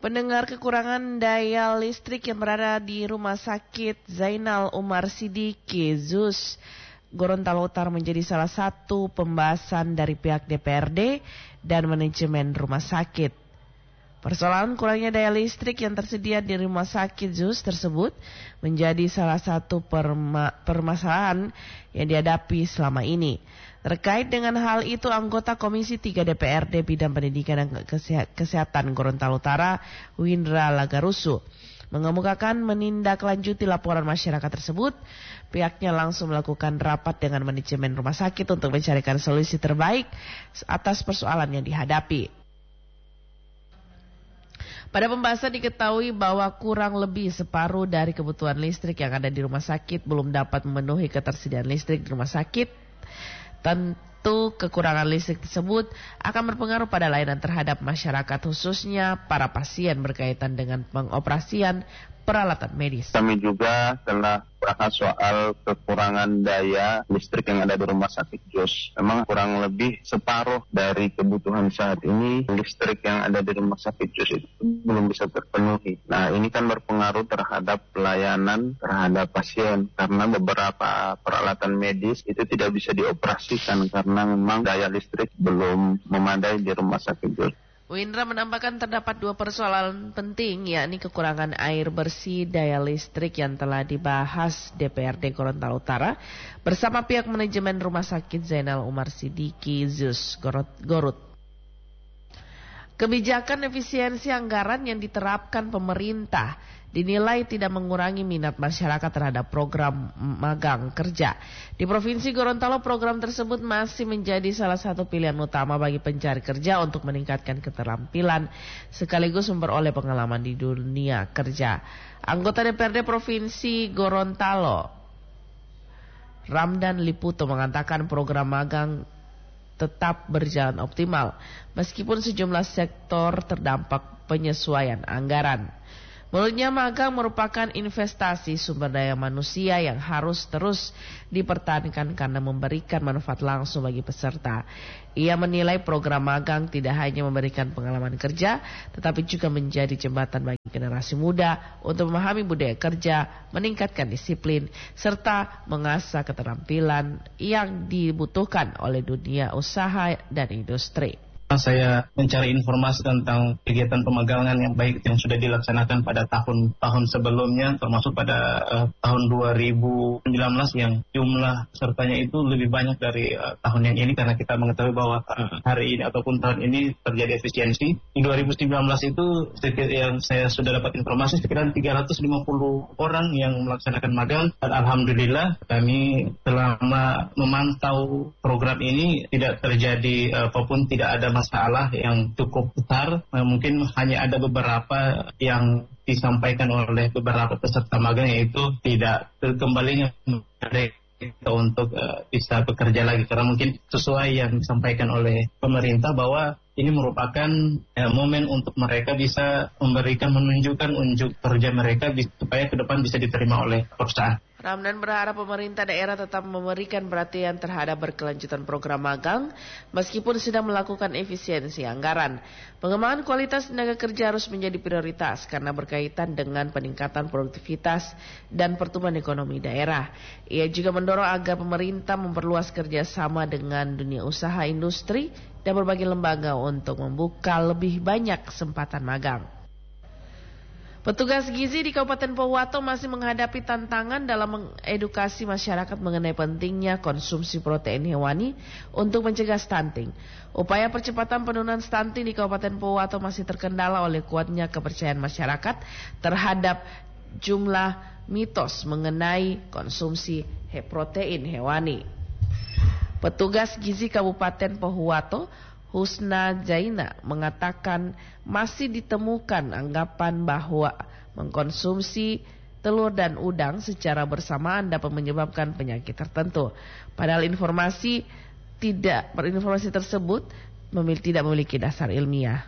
Pendengar, kekurangan daya listrik yang berada di Rumah Sakit Zainal Umar Sidiki ZUS Gorontalo Utara menjadi salah satu pembahasan dari pihak DPRD dan manajemen rumah sakit. Persoalan kurangnya daya listrik yang tersedia di rumah sakit ZUS tersebut menjadi salah satu permasalahan yang dihadapi selama ini. Terkait dengan hal itu, anggota Komisi 3 DPRD Bidang Pendidikan dan Kesehatan Gorontalo Utara, Windra Lagarusu, mengemukakan menindaklanjuti laporan masyarakat tersebut. Pihaknya langsung melakukan rapat dengan manajemen rumah sakit untuk mencarikan solusi terbaik atas persoalan yang dihadapi. Pada pembahasan diketahui bahwa kurang lebih separuh dari kebutuhan listrik yang ada di rumah sakit belum dapat memenuhi ketersediaan listrik di rumah sakit. Tentu kekurangan listrik tersebut akan berpengaruh pada layanan terhadap masyarakat, khususnya para pasien berkaitan dengan pengoperasian peralatan medis. Kami juga telah bahas soal kekurangan daya listrik yang ada di rumah sakit ZUS. Memang kurang lebih separuh dari kebutuhan saat ini listrik yang ada di rumah sakit ZUS itu belum bisa terpenuhi. Nah, ini kan berpengaruh terhadap pelayanan terhadap pasien karena beberapa peralatan medis itu tidak bisa dioperasikan karena memang daya listrik belum memadai di rumah sakit ZUS. Windra menambahkan terdapat dua persoalan penting, yakni kekurangan air bersih, daya listrik yang telah dibahas DPRD Gorontalo Utara bersama pihak manajemen Rumah Sakit Zainal Umar Sidiki ZUS Garut. Kebijakan efisiensi anggaran yang diterapkan pemerintah dinilai tidak mengurangi minat masyarakat terhadap program magang kerja. Di Provinsi Gorontalo, program tersebut masih menjadi salah satu pilihan utama bagi pencari kerja untuk meningkatkan keterampilan sekaligus memperoleh pengalaman di dunia kerja. Anggota DPRD Provinsi Gorontalo, Ramdan Liputo, mengatakan program magang tetap berjalan optimal meskipun sejumlah sektor terdampak penyesuaian anggaran. Menurutnya, magang merupakan investasi sumber daya manusia yang harus terus dipertahankan karena memberikan manfaat langsung bagi peserta. Ia menilai program magang tidak hanya memberikan pengalaman kerja, tetapi juga menjadi jembatan bagi generasi muda untuk memahami budaya kerja, meningkatkan disiplin, serta mengasah keterampilan yang dibutuhkan oleh dunia usaha dan industri. Saya mencari informasi tentang kegiatan pemagangan yang baik yang sudah dilaksanakan pada tahun-tahun sebelumnya, termasuk pada tahun 2019 yang jumlah pesertanya itu lebih banyak dari tahun yang ini, karena kita mengetahui bahwa hari ini ataupun tahun ini terjadi efisiensi. Di 2019 itu yang saya sudah dapat informasi sekitar 350 orang yang melaksanakan magang, dan alhamdulillah kami selama memantau program ini tidak terjadi apapun, tidak ada masalah yang cukup besar. Mungkin hanya ada beberapa yang disampaikan oleh beberapa peserta magang, yaitu tidak kembalinya mereka untuk bisa bekerja lagi, karena mungkin sesuai yang disampaikan oleh pemerintah bahwa ini merupakan momen untuk mereka bisa menunjukkan unjuk kerja mereka supaya ke depan bisa diterima oleh perusahaan. Ramdan berharap pemerintah daerah tetap memberikan perhatian terhadap berkelanjutan program magang meskipun sedang melakukan efisiensi anggaran. Pengembangan kualitas tenaga kerja harus menjadi prioritas karena berkaitan dengan peningkatan produktivitas dan pertumbuhan ekonomi daerah. Ia juga mendorong agar pemerintah memperluas kerjasama dengan dunia usaha, industri, dan berbagai lembaga untuk membuka lebih banyak kesempatan magang. Petugas gizi di Kabupaten Pohuwato masih menghadapi tantangan dalam mengedukasi masyarakat mengenai pentingnya konsumsi protein hewani untuk mencegah stunting. Upaya percepatan penurunan stunting di Kabupaten Pohuwato masih terkendala oleh kuatnya kepercayaan masyarakat terhadap jumlah mitos mengenai konsumsi protein hewani. Petugas gizi Kabupaten Pohuwato, Husna Zaina, mengatakan masih ditemukan anggapan bahwa mengkonsumsi telur dan udang secara bersamaan dapat menyebabkan penyakit tertentu. Padahal informasi tersebut tidak memiliki dasar ilmiah.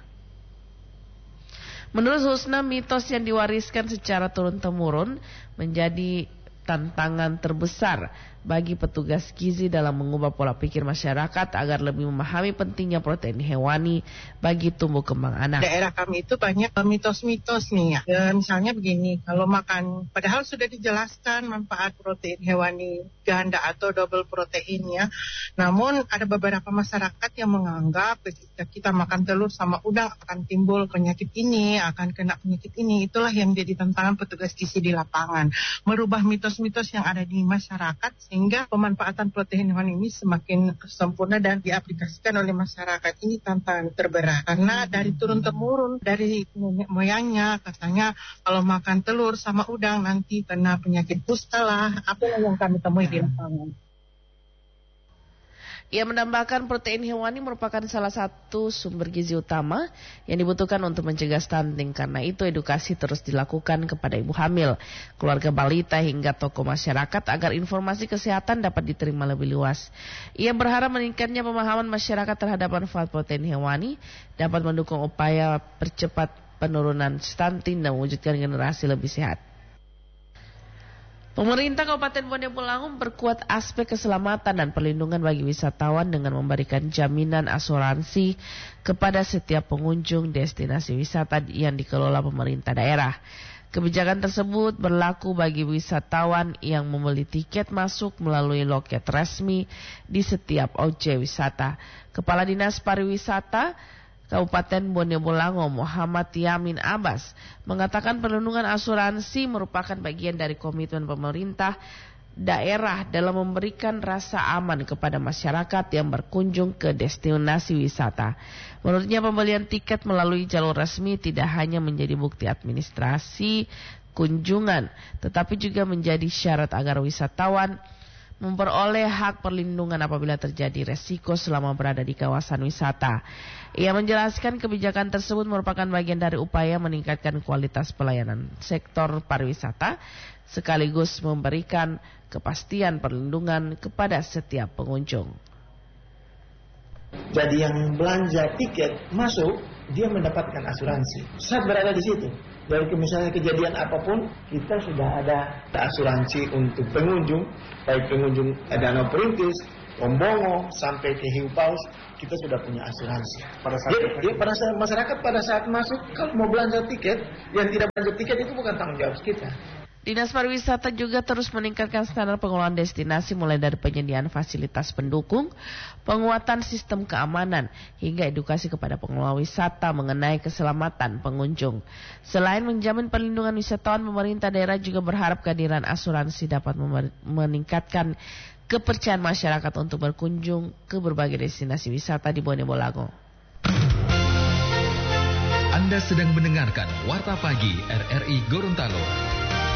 Menurut Husna, mitos yang diwariskan secara turun-temurun menjadi tantangan terbesar bagi petugas gizi dalam mengubah pola pikir masyarakat agar lebih memahami pentingnya protein hewani bagi tumbuh kembang anak. Daerah kami itu banyak mitos-mitos nih ya. Misalnya begini, kalau makan, padahal sudah dijelaskan manfaat protein hewani ganda atau double proteinnya, namun ada beberapa masyarakat yang menganggap ketika kita makan telur sama udang akan timbul penyakit ini, akan kena penyakit ini. Itulah yang jadi tantangan petugas gizi di lapangan, merubah mitos-mitos yang ada di masyarakat sehingga pemanfaatan protein hewani ini semakin sempurna dan diaplikasikan oleh masyarakat. Ini tantangan terberat karena dari turun-temurun dari nenek moyangnya katanya kalau makan telur sama udang nanti kena penyakit kusta lah. Apa yang kami temui di lapangan. Ia menambahkan protein hewani merupakan salah satu sumber gizi utama yang dibutuhkan untuk mencegah stunting. Karena itu edukasi terus dilakukan kepada ibu hamil, keluarga balita hingga tokoh masyarakat agar informasi kesehatan dapat diterima lebih luas. Ia berharap meningkatnya pemahaman masyarakat terhadap manfaat protein hewani dapat mendukung upaya percepat penurunan stunting dan mewujudkan generasi lebih sehat. Pemerintah Kabupaten Bone Bolango memperkuat aspek keselamatan dan perlindungan bagi wisatawan dengan memberikan jaminan asuransi kepada setiap pengunjung destinasi wisata yang dikelola pemerintah daerah. Kebijakan tersebut berlaku bagi wisatawan yang membeli tiket masuk melalui loket resmi di setiap objek wisata. Kepala Dinas Pariwisata Kabupaten Bone Bolango Muhammad Yamin Abbas mengatakan perlindungan asuransi merupakan bagian dari komitmen pemerintah daerah dalam memberikan rasa aman kepada masyarakat yang berkunjung ke destinasi wisata. Menurutnya pembelian tiket melalui jalur resmi tidak hanya menjadi bukti administrasi kunjungan, tetapi juga menjadi syarat agar wisatawan memperoleh hak perlindungan apabila terjadi resiko selama berada di kawasan wisata. Ia menjelaskan kebijakan tersebut merupakan bagian dari upaya meningkatkan kualitas pelayanan sektor pariwisata sekaligus memberikan kepastian perlindungan kepada setiap pengunjung. Jadi yang belanja tiket masuk, dia mendapatkan asuransi. Saat berada di situ, dari misalnya kejadian apapun, kita sudah ada asuransi untuk pengunjung, baik pengunjung Danau Perintis, Rombongo, sampai ke Hiu Paus, kita sudah punya asuransi. Jadi pada saat masyarakat pada saat masuk, kalau mau belanja tiket, yang tidak belanja tiket itu bukan tanggung jawab kita. Dinas Pariwisata juga terus meningkatkan standar pengelolaan destinasi mulai dari penyediaan fasilitas pendukung, penguatan sistem keamanan, hingga edukasi kepada pengelola wisata mengenai keselamatan pengunjung. Selain menjamin perlindungan wisatawan, pemerintah daerah juga berharap kehadiran asuransi dapat meningkatkan kepercayaan masyarakat untuk berkunjung ke berbagai destinasi wisata di Bone Bolango. Anda sedang mendengarkan Warta Pagi RRI Gorontalo.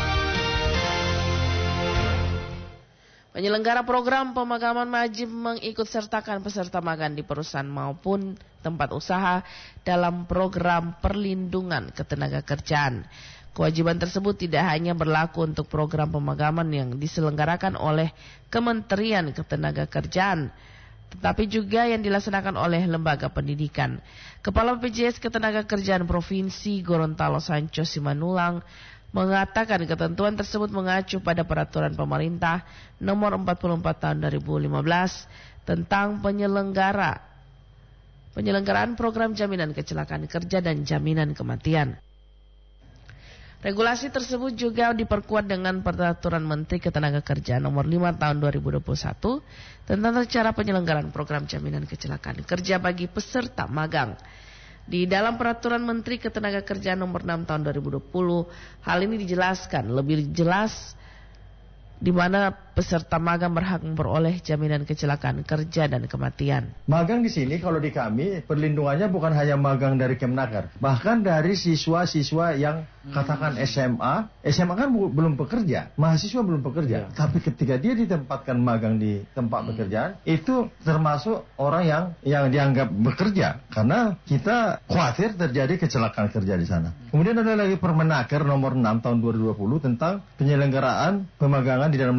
Penyelenggara program pemagaman wajib mengikutsertakan peserta magang di perusahaan maupun tempat usaha dalam program perlindungan ketenagakerjaan. Kewajiban tersebut tidak hanya berlaku untuk program pemagaman yang diselenggarakan oleh Kementerian Ketenagakerjaan, tetapi juga yang dilaksanakan oleh lembaga pendidikan. Kepala BPJS Ketenagakerjaan Provinsi Gorontalo Sancho Simanulang mengatakan ketentuan tersebut mengacu pada peraturan pemerintah nomor 44 tahun 2015 tentang penyelenggaraan program jaminan kecelakaan kerja dan jaminan kematian. Regulasi tersebut juga diperkuat dengan peraturan Menteri Ketenagakerjaan nomor 5 tahun 2021 tentang cara penyelenggaraan program jaminan kecelakaan kerja bagi peserta magang. Di dalam peraturan Menteri Ketenagakerjaan nomor 6 tahun 2020, hal ini dijelaskan lebih jelas di mana peserta magang berhak memperoleh jaminan kecelakaan kerja dan kematian. Magang di sini kalau di kami perlindungannya bukan hanya magang dari Kemnaker, bahkan dari siswa-siswa yang katakan SMA kan belum bekerja, mahasiswa belum bekerja, tapi ketika dia ditempatkan magang di tempat pekerjaan, itu termasuk orang yang dianggap bekerja, karena kita khawatir terjadi kecelakaan kerja di sana. Kemudian ada lagi Permenaker nomor 6 tahun 2020 tentang penyelenggaraan pemagangan di dalam negeri,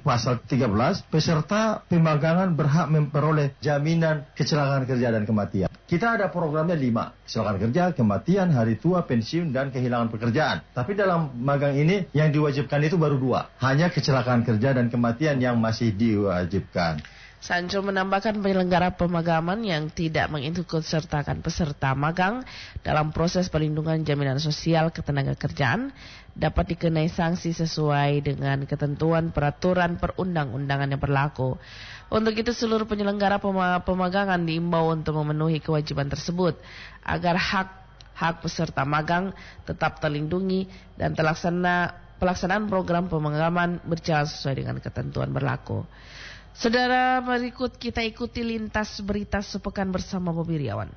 pasal 13, peserta pemagangan berhak memperoleh jaminan kecelakaan kerja dan kematian. Kita ada programnya 5, kecelakaan kerja, kematian, hari tua, pensiun, dan kehilangan pekerjaan. Tapi dalam magang ini yang diwajibkan itu baru 2, hanya kecelakaan kerja dan kematian yang masih diwajibkan. Sancho menambahkan penyelenggara pemagangan yang tidak mengikutsertakan peserta magang dalam proses perlindungan jaminan sosial ketenagakerjaan dapat dikenai sanksi sesuai dengan ketentuan peraturan perundang-undangan yang berlaku. Untuk itu seluruh penyelenggara pemagangan diimbau untuk memenuhi kewajiban tersebut agar hak peserta magang tetap terlindungi dan pelaksanaan program pemagangan berjalan sesuai dengan ketentuan berlaku. Saudara, berikut kita ikuti lintas berita sepekan bersama Bobi Riawan.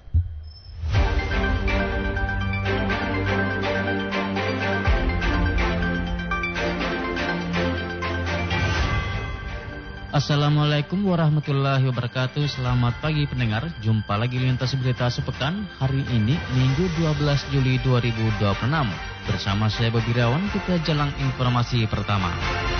Assalamualaikum warahmatullahi wabarakatuh. Selamat pagi pendengar. Jumpa lagi lintas berita sepekan hari ini Minggu 12 Juli 2026. Bersama saya Bobi Riawan, kita jalan informasi pertama.